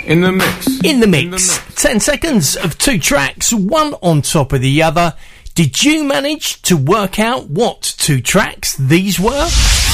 In the mix. In the mix. 10 seconds of two tracks, one on top of the other. Did you manage to work out what two tracks these were?